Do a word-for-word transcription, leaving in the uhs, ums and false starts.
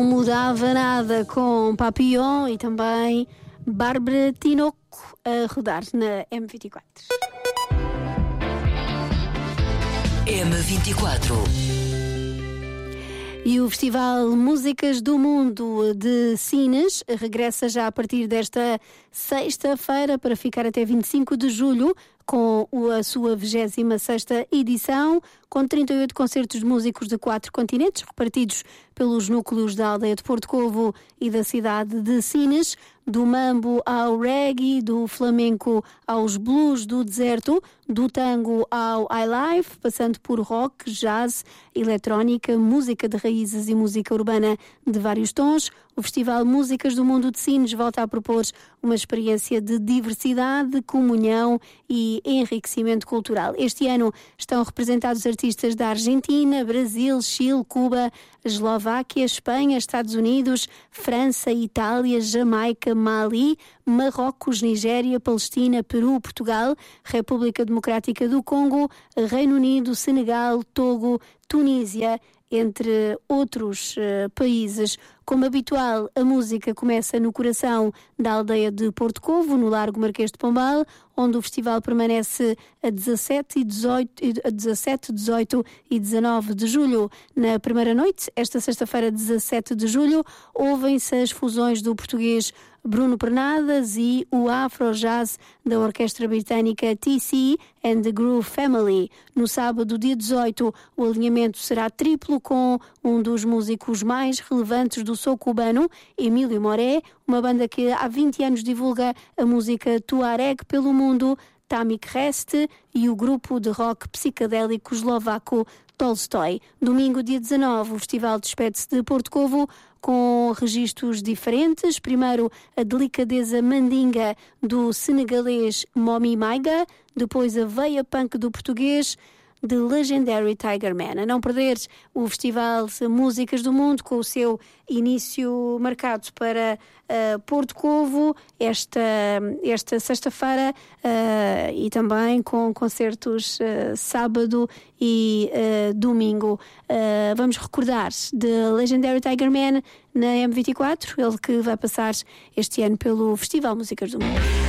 Não Mudava Nada com Papillon e também Bárbara Tinoco a rodar na M vinte e quatro. M vinte e quatro. E o Festival Músicas do Mundo de Sines regressa já a partir desta sexta-feira para ficar até vinte e cinco de julho com a sua vigésima sexta edição, com trinta e oito concertos de músicos de quatro continentes, repartidos pelos núcleos da aldeia de Porto Covo e da cidade de Sines, do mambo ao reggae, do flamenco aos blues do deserto, do tango ao highlife, passando por rock, jazz, eletrónica, música de raízes e música urbana de vários tons. O Festival Músicas do Mundo de Sines volta a propor uma experiência de diversidade, comunhão e enriquecimento cultural. Este ano estão representados artistas da Argentina, Brasil, Chile, Cuba, Eslováquia, Espanha, Estados Unidos, França, Itália, Jamaica, Mali, Marrocos, Nigéria, Palestina, Peru, Portugal, República Democrática do Congo, Reino Unido, Senegal, Togo, Tunísia, entre outros uh, países. Como habitual, a música começa no coração da aldeia de Porto Covo, no Largo Marquês de Pombal, onde o festival permanece a dezassete, dezoito e dezanove de julho. Na primeira noite, esta sexta-feira, dezassete de julho, ouvem-se as fusões do português Bruno Pernadas e o Afro-Jazz da orquestra britânica T C and the Groove Family. No sábado, dia dezoito, o alinhamento será triplo com um dos músicos mais relevantes do soul cubano, Emílio Moré, uma banda que há vinte anos divulga a música tuareg pelo mundo, Tamik Reste, e o grupo de rock psicadélico eslovaco Tolstói. Domingo, dia dezanove, o festival despede-se de Porto Covo com registros diferentes. Primeiro, a delicadeza mandinga do senegalês Momi Maiga, depois a veia punk do português The Legendary Tiger Man. A não perder o Festival Músicas do Mundo, com o seu início marcado para uh, Porto Covo esta, esta sexta-feira uh, e também com concertos uh, sábado e uh, domingo. Uh, vamos recordar The Legendary Tiger Man na M vinte e quatro, ele que vai passar este ano pelo Festival Músicas do Mundo.